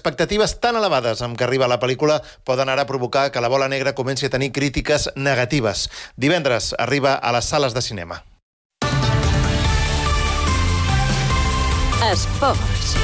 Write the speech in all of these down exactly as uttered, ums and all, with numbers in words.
expectatives tan elevades amb què arriba la pel·lícula poden ara provocar que la bola negra comenci a tenir crítiques negatives. Divendres arriba a les sales de cinema. Esports.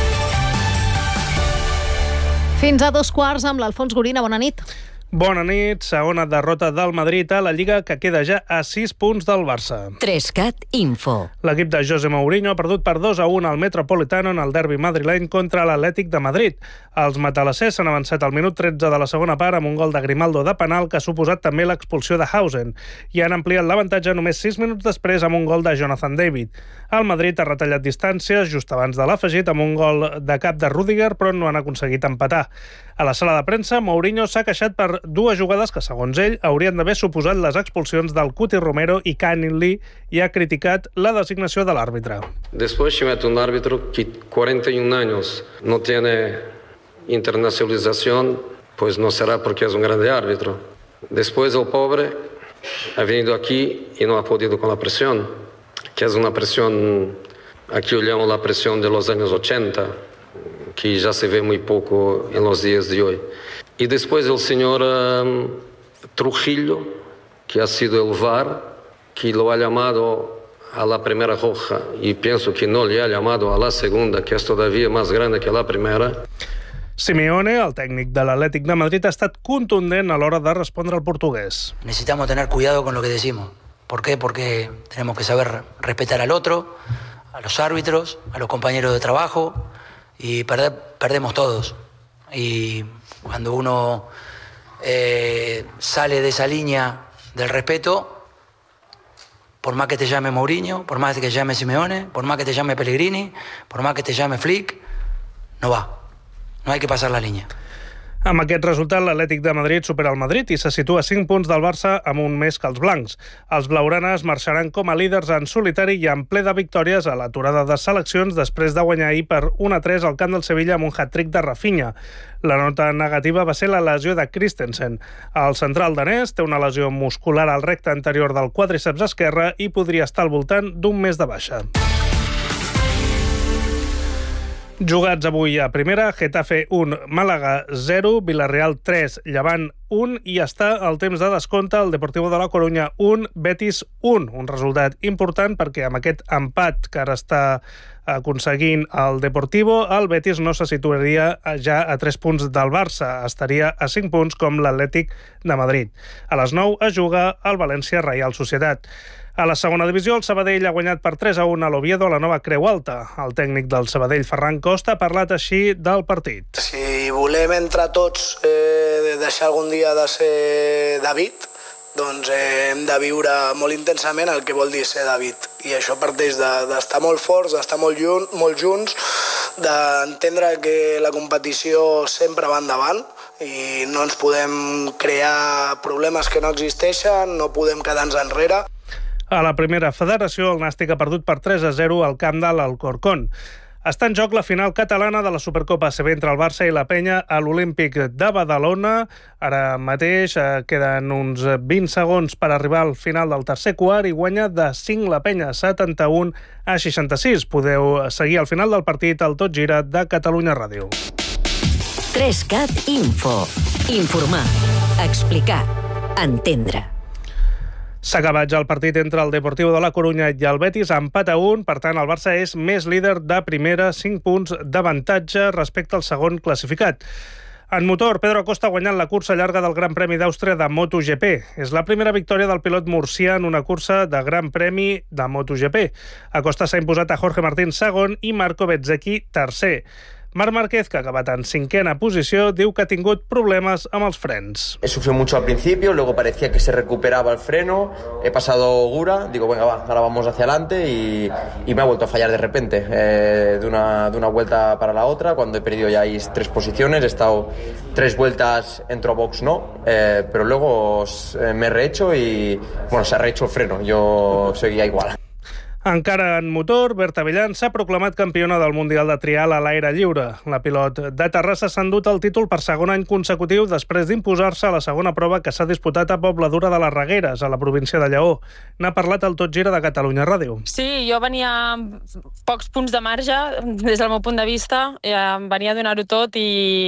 Fins a dos quarts amb l'Alfons Gorina. Bona nit. Bona nit. Segona derrota del Madrid a la Lliga, que queda ja a sis punts del Barça. Trescat Info. L'equip de José Mourinho ha perdut per dos a un al Metropolitano en el derbi madrileny contra l'Atlètic de Madrid. Els matalassers s'han avançat al minut tretze de la segona part amb un gol de Grimaldo de penal que ha suposat també l'expulsió de Hausen i han ampliat l'avantatge només sis minuts després amb un gol de Jonathan David. El Madrid ha retallat distàncies just abans de l'afegit amb un gol de cap de Rüdiger, però no han aconseguit empatar. A la sala de premsa, Mourinho s'ha queixat per dues jugades que, segons ell, haurien d'haver suposat les expulsions del Cuti Romero i Canning Lee i ha criticat la designació de l'àrbitre. Después se mete un árbitro que cuarenta y un años no tiene internacionalización, pues no será porque es un grande árbitro. Después el pobre ha venido aquí y no ha podido con la presión, que es una presión, aquí olhamos la presión de los años ochenta, que ya se ve muy poco en los días de hoy. Y después el señor um, Trujillo, que ha sido el V A R, que lo ha llamado a la primera roja y pienso que no le ha llamado a la segunda, que es todavía más grande que la primera. Simeone, el tècnic de l'Atlètic de Madrid, ha estat contundent a l'hora de respondre al portuguès. Necesitamos tener cuidado con lo que decimos. ¿Por qué? Porque tenemos que saber respetar al otro, a los árbitros, a los compañeros de trabajo, y perder, perdemos todos. Y cuando uno eh, sale de esa línea del respeto, por más que te llame Mourinho, por más que te llame Simeone, por más que te llame Pellegrini, por más que te llame Flick, no va. No hay que pasar la línia. Amb aquest resultat, l'Atlètic de Madrid supera el Madrid i se situa a cinc punts del Barça amb un més que els blancs. Els blaugranes marxaran com a líders en solitari i en ple de victòries a l'aturada de seleccions després de guanyar ahir per un a tres al camp del Sevilla amb un hat-trick de Rafinha. La nota negativa va ser la lesió de Christensen. El central danès té una lesió muscular al recte anterior del quàdriceps esquerre i podria estar al voltant d'un mes de baixa. Jugats avui a primera, Getafe un, Màlaga zero, Villarreal tres, Llevant un i està al temps de descompte el Deportivo de la Corunya un, Betis un. Un resultat important perquè amb aquest empat que ara està aconseguint el Deportivo, el Betis no se situaria ja a tres punts del Barça, estaria a cinc punts com l'Atlètic de Madrid. A les nou es juga el València Reial Societat. A la segona divisió, el Sabadell ha guanyat per tres a un a l'Oviedo a la nova Creu Alta. El tècnic del Sabadell, Ferran Costa, ha parlat així del partit. Si volem entre tots eh, deixar algun dia de ser David, doncs eh, hem de viure molt intensament el que vol dir ser David. I això parteix d'estar de, molt forts, d'estar molt, jun, molt junts, d'entendre que la competició sempre va endavant i no ens podem crear problemes que no existeixen, no podem quedar-nos enrere. A la primera federació, el Nàstic ha perdut per tres a zero al camp de l'Alcorcón. Està en joc la final catalana de la Supercopa A C B entre el Barça i la Penya a l'Olímpic de Badalona. Ara mateix eh, queden uns vint segons per arribar al final del tercer quart i guanya de cinc la Penya, setanta-un a seixanta-sis. Podeu seguir al final del partit al Tot Gira de Catalunya Ràdio. Trescat Info. Informar, explicar, entendre. S'ha acabat ja el partit entre el Deportivo de la Corunya i el Betis, empat a un, per tant el Barça és més líder de primera, cinc punts d'avantatge respecte al segon classificat. En motor, Pedro Acosta ha guanyat la cursa llarga del Gran Premi d'Àustria de MotoGP. És la primera victòria del pilot murcià en una cursa de Gran Premi de MotoGP. Acosta s'ha imposat a Jorge Martín segon i Marco Bezzecchi tercer. Marc Márquez, que ha acabat en cinquena posició, diu que ha tingut problemes amb els frens. He sufrido mucho al principio, luego parecía que se recuperaba el freno, he pasado Gura, digo, venga, va, ahora vamos hacia adelante y, y me ha vuelto a fallar de repente, eh, de, una, de una vuelta para la otra, cuando he perdido ya ahí tres posiciones, he estado tres vueltas, entro a box no, eh, pero luego eh, me he rehecho y, bueno, se ha rehecho el freno, yo seguía igual. Encara en motor, Berta Villan s'ha proclamat campiona del Mundial de Trial a l'aire lliure. La pilot de Terrassa s'ha endut el títol per segon any consecutiu després d'imposar-se a la segona prova que s'ha disputat a Pobladura de les Regueres, a la província de Lleó. N'ha parlat el Tot Gira de Catalunya Ràdio. Sí, jo venia amb pocs punts de marge, des del meu punt de vista, venia a donar-ho tot i